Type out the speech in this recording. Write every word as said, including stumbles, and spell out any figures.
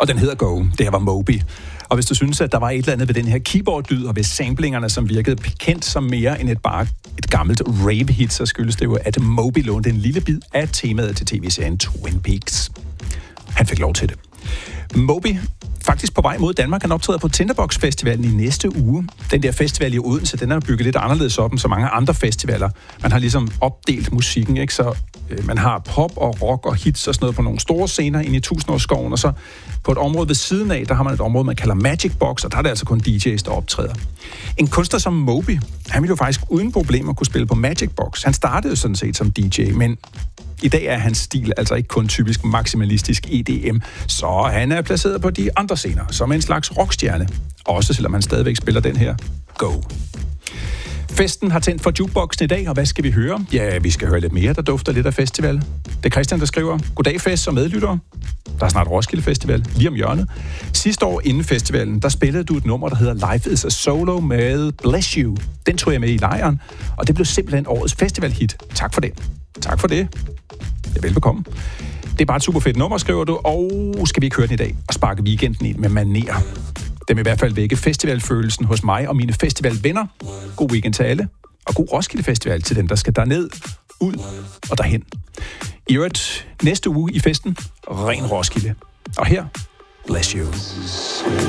Og den hedder Go. Det her var Moby. Og hvis du synes, at der var et eller andet ved den her keyboard-lyd, og ved samplingerne, som virkede kendt som mere end et bare et gammelt rave-hit, så skyldes det jo, at Moby lånte en lille bid af temaet til tv-serien Twin Peaks. Han fik lov til det. Moby, faktisk på vej mod Danmark, han optræder på Tinderbox Festivalen i næste uge. Den der festival i Odense, den er bygget lidt anderledes op end så mange andre festivaler. Man har ligesom opdelt musikken, ikke? Så øh, man har pop og rock og hits og sådan noget på nogle store scener inde i tusindårsskoven, og så på et område ved siden af, der har man et område, man kalder Magic Box, og der er det altså kun D J's, der optræder. En kunstner som Moby, han ville jo faktisk uden problemer kunne spille på Magic Box. Han startede sådan set som D J, men i dag er hans stil altså ikke kun typisk maksimalistisk E D M, så han er placeret på de andre scener, som en slags rockstjerne. Også selvom han stadigvæk spiller den her Go. Festen har tændt for jukeboxen i dag, og hvad skal vi høre? Ja, vi skal høre lidt mere, der dufter lidt af festival. Det er Christian, der skriver, goddag fest og medlyttere. Der er snart Roskilde Festival, lige om hjørnet. Sidste år inden festivalen, der spillede du et nummer, der hedder Life is a Solo med Bless You. Den tog jeg med i lejren, og det blev simpelthen årets festivalhit. Tak for det. Tak for det. Ja, velbekomme. Det er bare et super fedt nummer, skriver du, og skal vi ikke høre den i dag og sparke weekenden ind med maner. Den vil i hvert fald vække festivalfølelsen hos mig og mine festivalvenner. God weekend til alle, og god Roskilde Festival til dem, der skal derned, ud og derhen. I øvrigt, næste uge i festen, ren Roskilde. Og her, Bless You.